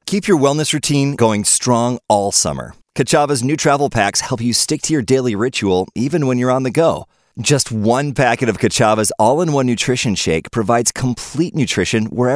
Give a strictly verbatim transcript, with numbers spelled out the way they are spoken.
Keep your wellness routine going strong all summer. Kachava's new travel packs help you stick to your daily ritual even when you're on the go. Just one packet of Kachava's all-in-one nutrition shake provides complete nutrition wherever